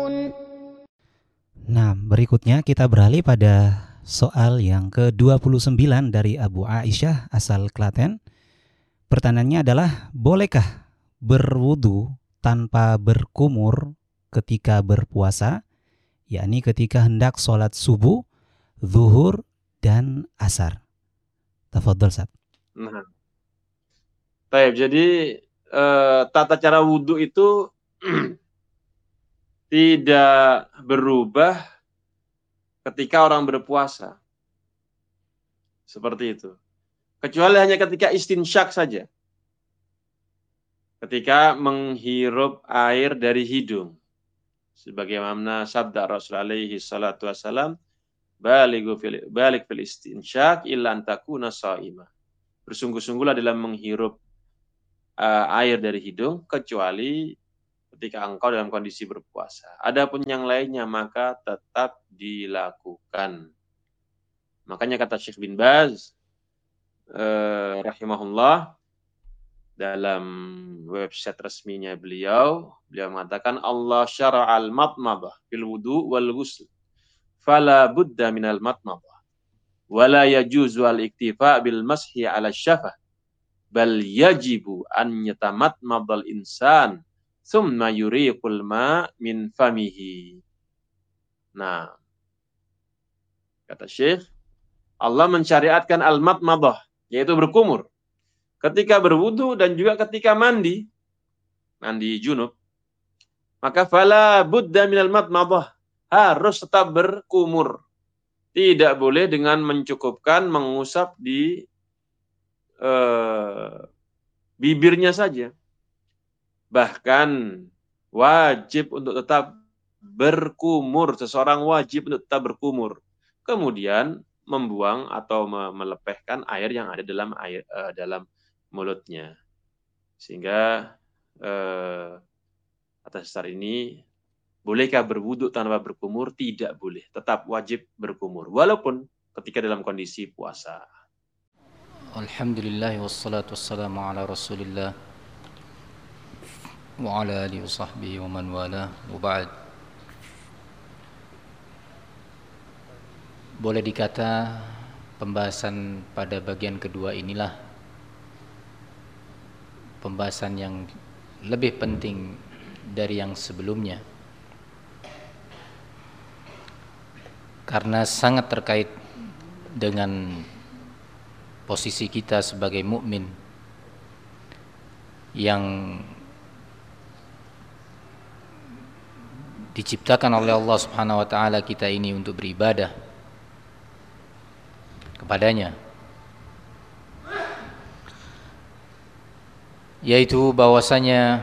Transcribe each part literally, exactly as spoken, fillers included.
Nah, berikutnya kita beralih pada soal yang ke dua puluh sembilan dari Abu Aisyah asal Klaten. Pertanyaannya adalah, bolehkah berwudu tanpa berkumur ketika berpuasa, yakni ketika hendak sholat subuh, zuhur, dan asar? Tafadhol, Ustaz. Nah, baik, jadi eh, tata cara wudhu itu tidak berubah ketika orang berpuasa. Seperti itu. Kecuali hanya ketika istinsyak saja. Ketika menghirup air dari hidung. Sebagaimana sabda Rasul alaihi salatu wassalam, Baligu fil, balik fil istinsyak illa antakuna sa'imah. Bersungguh-sungguhlah dalam menghirup uh, air dari hidung, kecuali ketika engkau dalam kondisi berpuasa. Adapun yang lainnya maka tetap dilakukan. Makanya kata Syekh bin Baz eh, rahimahullah dalam website resminya beliau, beliau mengatakan Allah syara'al matmadah fil wudu wal ghusl. Fala budda minal matmadah. Wala yajuzu al-iktifa bil mashi 'ala syafah. Bal yajibu an yatamatmadal insan summa yuriqul ma min famihi. Nah, kata Syekh, Allah mensyariatkan al-matmadah, yaitu berkumur ketika berwudu dan juga ketika mandi, mandi junub. Maka fala budda minal matmadah, harus tetap berkumur. Tidak boleh dengan mencukupkan mengusap di eh, bibirnya saja. Bahkan wajib untuk tetap berkumur. Seseorang wajib untuk tetap berkumur. Kemudian membuang atau melepehkan air yang ada dalam air uh, dalam mulutnya. Sehingga uh, atas dasar ini, bolehkah berwudu tanpa berkumur? Tidak boleh. Tetap wajib berkumur. Walaupun ketika dalam kondisi puasa. Alhamdulillah wassalatu wassalamu ala Rasulillah wa ala alihi wa sahbihi wa man wala wa ba'd. Boleh dikata pembahasan pada bagian kedua inilah pembahasan yang lebih penting dari yang sebelumnya, karena sangat terkait dengan posisi kita sebagai mukmin yang diciptakan oleh Allah Subhanahu wa taala kita ini untuk beribadah kepadanya, yaitu bahwasanya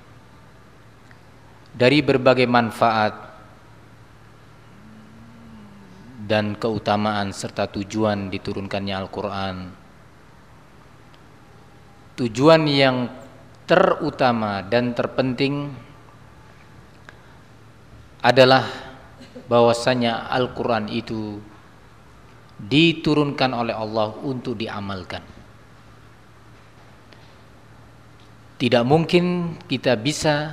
dari berbagai manfaat dan keutamaan serta tujuan diturunkannya Al-Quran, tujuan yang terutama dan terpenting adalah bahwasanya Al-Quran itu diturunkan oleh Allah untuk diamalkan. Tidak mungkin kita bisa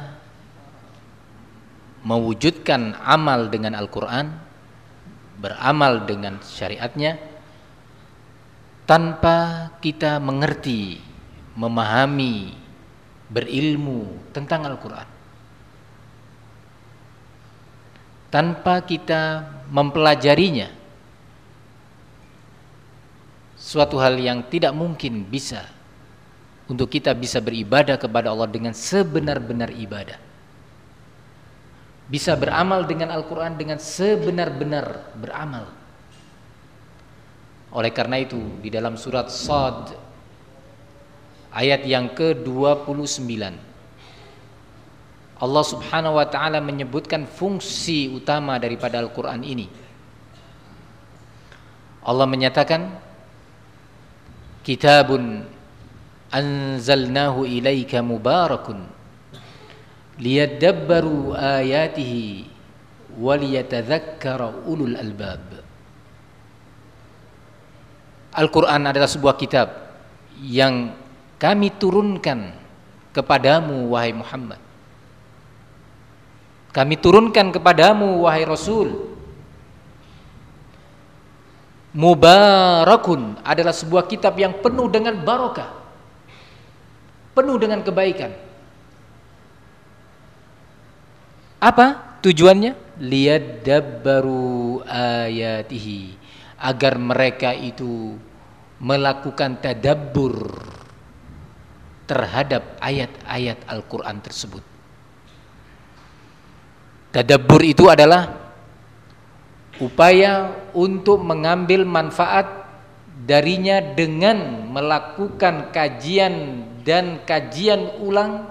mewujudkan amal dengan Al-Quran, beramal dengan syariatnya, tanpa kita mengerti, memahami, berilmu tentang Al-Quran, tanpa kita mempelajarinya. Suatu hal yang tidak mungkin bisa untuk kita bisa beribadah kepada Allah dengan sebenar-benar ibadah, bisa beramal dengan Al-Quran dengan sebenar-benar beramal. Oleh karena itu di dalam surat Shad ayat yang ke dua puluh sembilan Allah Subhanahu wa taala menyebutkan fungsi utama daripada Al-Quran ini. Allah menyatakan, Kitabun anzalnahu ilaika mubarakun liyadabbaru ayatihi waliyatadzakkara ulul albab. Al-Quran adalah sebuah kitab yang kami turunkan kepadamu wahai Muhammad. kami turunkan kepadamu wahai Rasul. Mubarakun adalah sebuah kitab yang penuh dengan barokah, penuh dengan kebaikan. Apa tujuannya? Liyadabbaru ayatihi, agar mereka itu melakukan tadabbur terhadap ayat-ayat Al-Quran tersebut. Tadabbur itu adalah upaya untuk mengambil manfaat darinya dengan melakukan kajian dan kajian ulang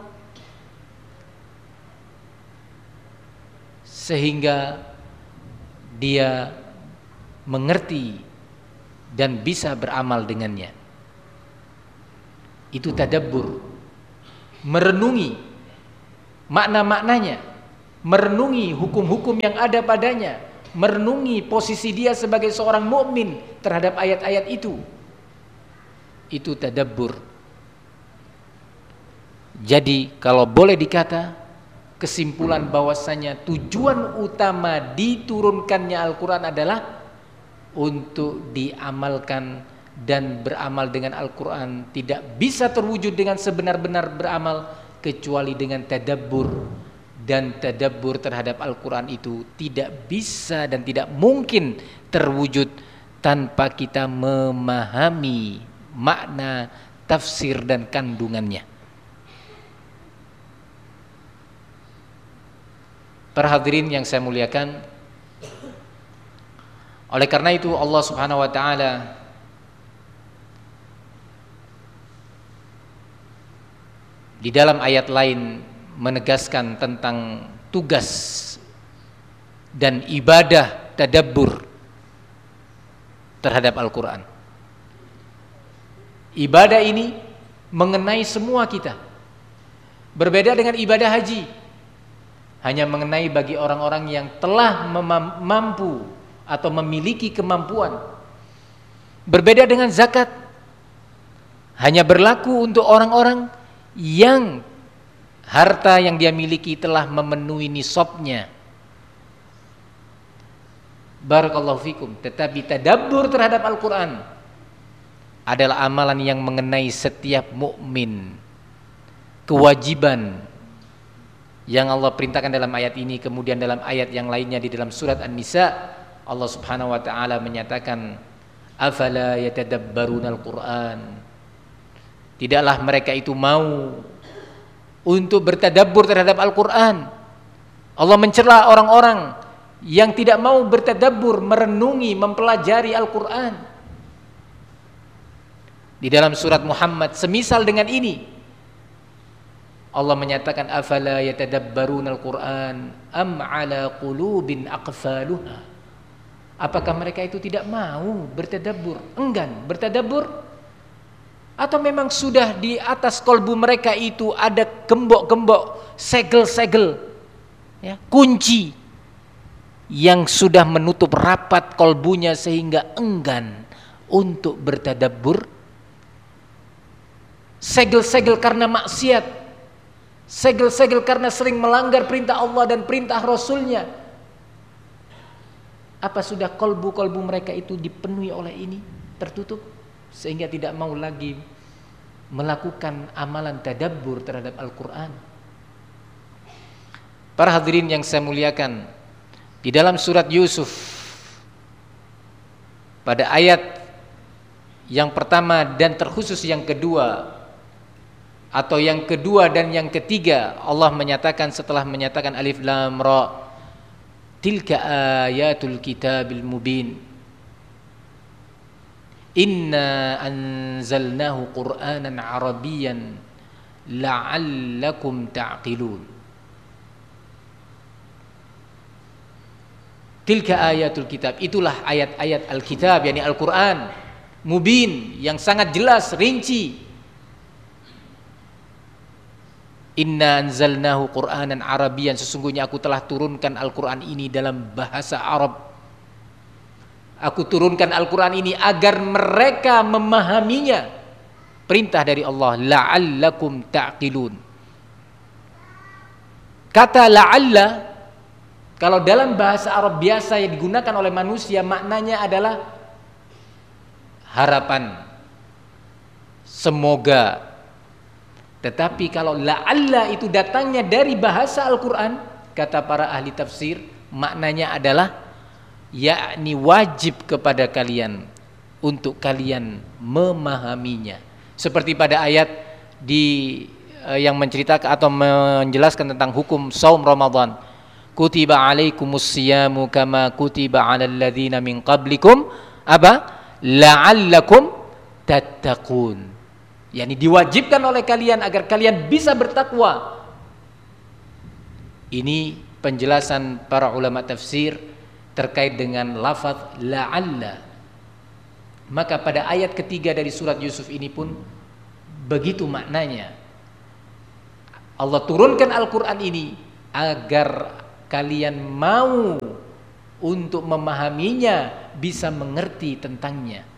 sehingga dia mengerti dan bisa beramal dengannya. Itu tadabbur, merenungi makna-maknanya, merenungi hukum-hukum yang ada padanya, merenungi posisi dia sebagai seorang mukmin terhadap ayat-ayat itu. Itu tadabbur. Jadi kalau boleh dikata, kesimpulan bahwasanya tujuan utama diturunkannya Al-Quran adalah untuk diamalkan, dan beramal dengan Al-Quran tidak bisa terwujud dengan sebenar-benar beramal kecuali dengan tadabbur. Dan tadabbur terhadap Al-Quran itu tidak bisa dan tidak mungkin terwujud tanpa kita memahami makna, tafsir dan kandungannya. Para hadirin yang saya muliakan, oleh karena itu Allah Subhanahu wa taala di dalam ayat lain menegaskan tentang tugas dan ibadah tadabbur terhadap Al-Quran. Ibadah ini mengenai semua kita. Berbeda dengan ibadah haji, hanya mengenai bagi orang-orang yang telah mampu atau memiliki kemampuan. Berbeda dengan zakat, hanya berlaku untuk orang-orang yang harta yang dia miliki telah memenuhi nisabnya. Barakallahu fikum. Tetapi tadabbur terhadap Al-Quran adalah amalan yang mengenai setiap mukmin. Kewajiban yang Allah perintahkan dalam ayat ini, kemudian dalam ayat yang lainnya di dalam surat An-Nisa, Allah Subhanahu wa taala menyatakan, afala yatadabbarunal Qur'an. Tidaklah mereka itu mau untuk bertadabbur terhadap Al-Quran. Allah mencela orang-orang yang tidak mau bertadabbur, merenungi, mempelajari Al-Quran. Di dalam surat Muhammad semisal dengan ini, Allah menyatakan, afala yatadabbarunal Qur'an am ala qulubin aqfaluha. Apakah mereka itu tidak mau bertadabbur, enggan bertadabbur? Atau memang sudah di atas kolbu mereka itu ada gembok-gembok, segel-segel, ya, kunci yang sudah menutup rapat kolbunya sehingga enggan untuk bertadabbur? Segel-segel karena maksiat, segel-segel karena sering melanggar perintah Allah dan perintah Rasulnya. Apa sudah kolbu-kolbu mereka itu dipenuhi oleh ini, tertutup sehingga tidak mau lagi melakukan amalan tadabbur terhadap Al-Quran? Para hadirin yang saya muliakan, di dalam surat Yusuf pada ayat yang pertama dan terkhusus yang kedua, atau yang kedua dan yang ketiga, Allah menyatakan setelah menyatakan alif lam ra, tilka ayatul kitabil mubin, inna anzalnahu qur'anan arabiyyan la'allakum ta'qilun. Tilka ayatul kitab, itulah ayat-ayat Alkitab, yakni Al-Quran, mubin, yang sangat jelas, rinci. Inna anzalnahu qur'anan arabiyyan, sesungguhnya aku telah turunkan Al-Quran ini dalam bahasa Arab. Aku turunkan Al-Quran ini agar mereka memahaminya. Perintah dari Allah, la'allakum ta'qilun. Kata la'alla Kalau dalam bahasa Arab biasa yang digunakan oleh manusia maknanya adalah harapan, semoga. Tetapi kalau la'alla itu datangnya dari bahasa Al-Quran, kata para ahli tafsir, maknanya adalah yakni wajib kepada kalian untuk kalian memahaminya. Seperti pada ayat di eh, yang menceritakan atau menjelaskan tentang hukum saum Ramadan. Kutiba alaikumus siyamu kama kutiba alal ladzina min qablikum apa? La'allakum tattaqun. yakni diwajibkan oleh kalian agar kalian bisa bertakwa. Ini penjelasan para ulama tafsir terkait dengan lafaz la'alla. Maka pada ayat ketiga dari surat Yusuf ini pun begitu maknanya. Allah turunkan Al-Quran ini agar kalian mau untuk memahaminya, bisa mengerti tentangnya.